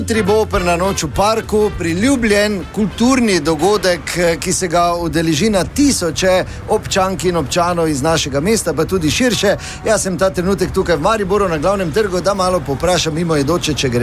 Jutri bo operna noč v parku, priljubljen kulturni dogodek, ki se ga udeleži na tisoče občank in občanov iz našega mesta, pa tudi širše. Jaz sem ta trenutek tukaj v Mariboru na glavnem trgu, da malo poprašam mimoidoče, če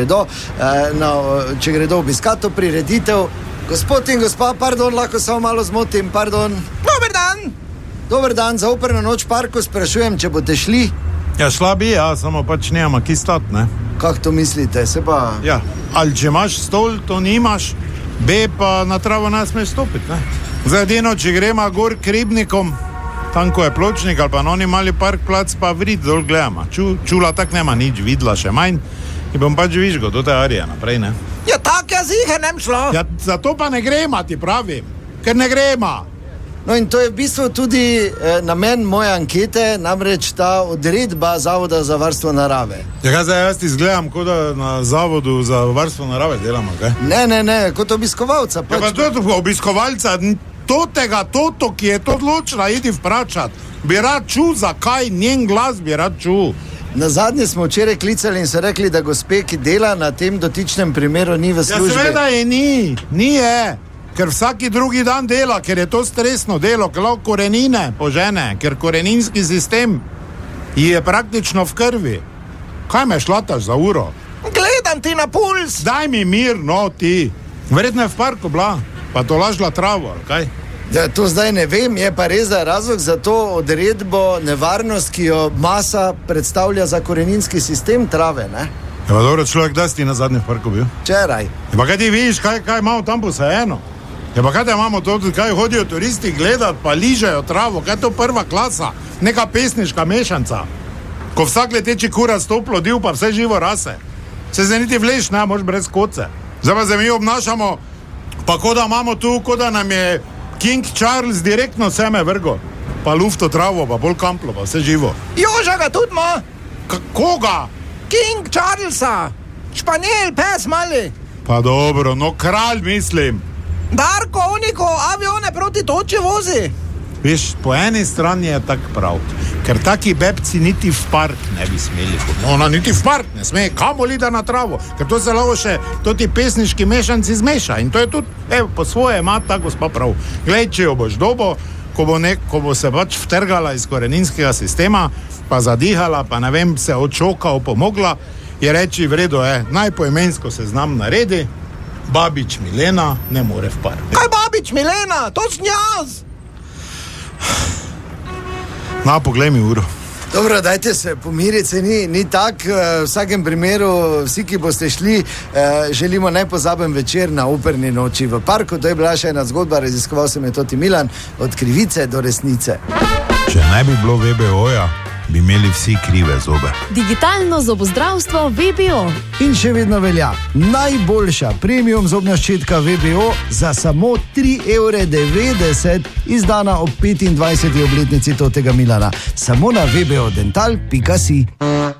gredo obiskat to prireditev. Gospod in gospa, pardon, lahko samo malo zmotim, pardon. Dober dan! Dober dan, za operno noč v parku sprašujem, če boste šli. Ja, šla bi, samo pač nemam ki stat, ne? Kako to mislite, se pa... Ja, ali če imaš stol, to nimaš, B pa na travo ne smeš stopiti, ne? Zdaj edino, če gremo gor k ribnikom, tam ko je pločnik ali pa na oni mali park plac, pa vrid dol gledamo. Čula tak nema nič, videla še manj in bom pač vižgo do te arije naprej, ne? Ja, tak jaz jih nem šlo. Ja, zato pa ne grema, ti pravim, ker ne grema. No in to je v bistvu tudi namen moje ankete, namreč ta odredba Zavoda za varstvo narave. Ja, kaj zdaj jaz izgledam, kot da na Zavodu za varstvo narave delamo, kaj? Ne, kot obiskovalca. Ja, pa to je obiskovalca, toto, ki je to odločila, idi vprašat. Bi rad čul, zakaj njen glas bi rad čul. Na zadnje smo včeraj klicali in so rekli, da gospe, ki dela na tem dotičnem primeru, ni v službi. Ja, seveda je ni je. Ker vsaki drugi dan dela, ker je to stresno delo, ker lahko korenine požene, ker koreninski sistem je praktično v krvi. Kaj me šlataš za uro? Gledam ti na puls. Daj mi mir, no ti. Verjetno je v parku bila, pa to lažla travo, ali kaj? Ja, to zdaj ne vem, je pa res da razlog za to odredbo nevarnost, ki jo masa predstavlja za koreninski sistem trave, ne? Ja, pa dobro, človek, da si ti na zadnjem parku bil? Včeraj. Ja, pa kaj ti vidiš, kaj imamo tam posajeno? Ja, pa kaj da imamo to, kaj hodijo turisti gledat, pa ližajo travo, kaj je to prva klasa, neka pesniška mešanca, ko vsak leteči kura stoplo div, pa vse živo rase. Se zdaj niti vleš, ne, moš brez koce. Zdaj pa se mi obnašamo, pa ko da imamo tu, ko da nam je King Charles direktno seme vrgo, pa lufto travo, pa bolj kamplo, pa vse živo. Joža ga tudi ima. Koga? King Charlesa, Španjel, pes mali. Pa dobro, no kralj mislim. Darko, oniko avione proti toči vozi. Veš, po eni strani je tak prav, ker taki bebci niti v park ne bi smeli. No, niti v park ne sme, kamo lida na travo, ker to se lahko še toti pesniški mešanci zmeša in to je tudi, po svoje ima ta gospa prav. Glej, če jo boš dobo, ko bo se pač vtrgala iz koreninskega sistema, pa zadihala, pa ne vem, se odšoka opomogla, je reči, v redu je, najpoimensko se znam naredi, Babič Milena ne more v park. Kaj Babič Milena? To sem jaz. Na, poglej mi uro. Dobro, dajte se pomiriti, se ni tak. V vsakem primeru, vsi, ki boste šli, želimo nepozaben večer na operni noči v parku. To je bila še ena zgodba, raziskoval sem je Toti Milan, od krivice do resnice. Če ne bi bilo VBO-ja, bi imeli vsi krive zobe. Digitalno zobozdravstvo VBO. In še vedno velja, najboljša premium zobna ščetka VBO za samo 3,90 €, izdana ob 25. obletnici Totega Milana. Samo na vbodental.si.